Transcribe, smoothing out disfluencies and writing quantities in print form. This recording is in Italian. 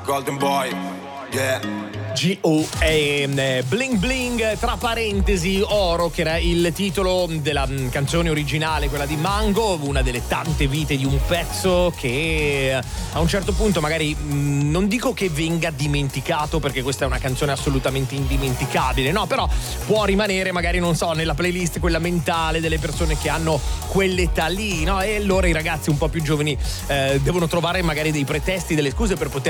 Golden Boy, yeah. G.O. e Bling Bling, tra parentesi oro, che era il titolo della canzone originale, quella di Mango, una delle tante vite di un pezzo che a un certo punto magari non dico che venga dimenticato, perché questa è una canzone assolutamente indimenticabile, no, però può rimanere magari, non so, nella playlist quella mentale delle persone che hanno quell'età lì, no? E allora i ragazzi un po' più giovani devono trovare magari dei pretesti, delle scuse per poter